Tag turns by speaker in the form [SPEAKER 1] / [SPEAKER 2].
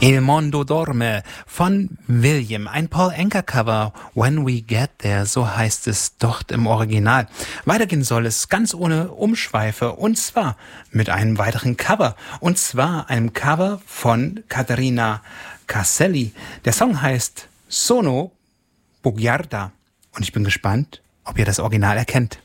[SPEAKER 1] Il Mondo Dorme von William, ein Paul Anka Cover, When We Get There, so heißt es dort im Original. Weitergehen soll es ganz ohne Umschweife und zwar mit einem weiteren Cover und zwar einem Cover von Caterina Caselli. Der Song heißt Sono Bugiarda und ich bin gespannt, ob ihr das Original erkennt.